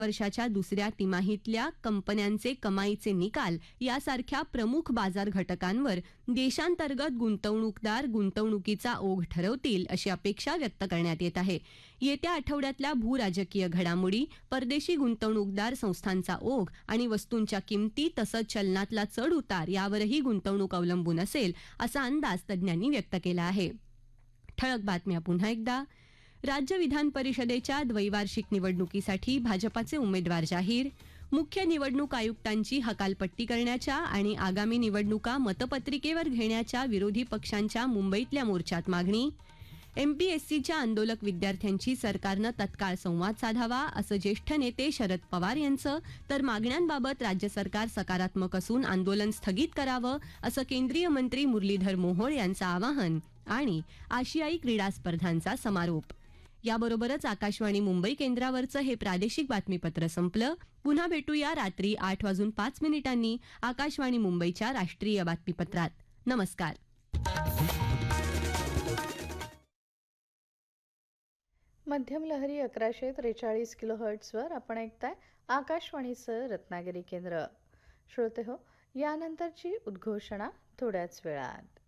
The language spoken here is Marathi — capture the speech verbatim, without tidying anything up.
वर्षाच्या दुसऱ्या तिमाहीतल्या कंपन्यांचे कमाईचे निकाल यासारख्या प्रमुख बाजार घटकांवर देशांतर्गत गुंतवणूकदार गुंतवणुकीचा ओघ ठरवतील अशी अपेक्षा व्यक्त करण्यात येत आहे. येत्या आठवड्यातल्या भूराजकीय घडामोडी, परदेशी गुंतवणूकदार संस्थांचा ओघ आणि वस्तूंच्या किमती तसंच चलनातला चढ उतार यावरही गुंतवणूक अवलंबून असेल असा अंदाज तज्ज्ञांनी व्यक्त केला आहे. ठळक बातम्या पुन्हा एकदा. राज्य विधान परिषदेच्या द्वैवार्षिक निवडणुकीसाठी भाजपाचे उमेदवार जाहीर. मुख्य निवडणूक आयुक्तांची हकालपट्टी करण्याच्या आणि आगामी निवडणुका मतपत्रिकेवर घेण्याच्या विरोधी पक्षांच्या मुंबईतल्या मोर्चात मागणी. एमपीएससीच्या आंदोलक विद्यार्थ्यांशी सरकारनं तत्काळ संवाद साधावा असं ज्येष्ठ नेते शरद पवार यांचं, तर मागण्यांबाबत राज्य सरकार सकारात्मक असून आंदोलन स्थगित करावं असं केंद्रीय मंत्री मुरलीधर मोहोळ यांचं आवाहन. आणि आशियाई क्रीडा स्पर्धांचा समारोप. याबरोबरच आकाशवाणी मुंबई केंद्रावरचं हे प्रादेशिक बातमीपत्र संपलं. पुन्हा भेटूया रात्री आठ वाजून पाच मिनिटांनी आकाशवाणी मुंबईच्या राष्ट्रीय बातमीपत्रात. नमस्कार. मध्यम लहरी अकराशे त्रेचाळीस किलो हर्ट्सवर आपण ऐकताय आकाशवाणीचं रत्नागिरी केंद्र. श्रोते हो, यानंतरची उद्घोषणा थोड्याच वेळात.